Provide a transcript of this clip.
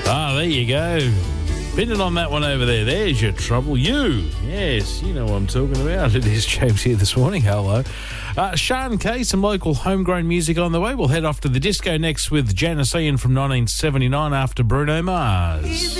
There you go. Pinning on that one over there. There's your trouble. You. Yes, you know what I'm talking about. It is James here this morning. Hello. Sean Kay, some local homegrown music on the way. We'll head off to the disco next with Janice Ian from 1979 after Bruno Mars.